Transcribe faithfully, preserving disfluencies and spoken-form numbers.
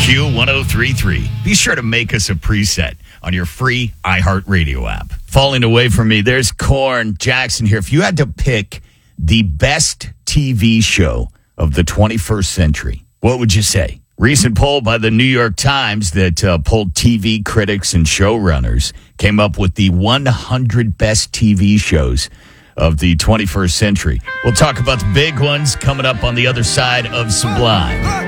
Q one oh three point three. Be sure to make us a preset on your free iHeartRadio app. Falling away from me, there's Corn Jackson here. If you had to pick the best T V show of the twenty-first century, what would you say? Recent poll by the New York Times that uh, polled T V critics and showrunners came up with the one hundred best T V shows of the twenty-first century. We'll talk about the big ones coming up on the other side of Sublime.